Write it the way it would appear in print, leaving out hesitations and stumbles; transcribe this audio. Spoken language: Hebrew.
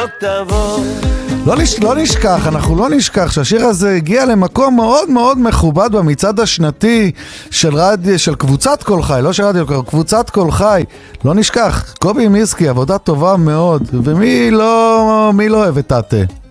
תבוא. לא נשכח, אנחנו לא נשכח שהשיר הזה הגיע למקום מאוד מאוד מכובד במצעד השנתי של קבוצת כל חי, לא של רדיו, קבוצת כל חי. לא נשכח, קובי מיסקי, עבודה טובה מאוד. ומי לא אוהב את תתה?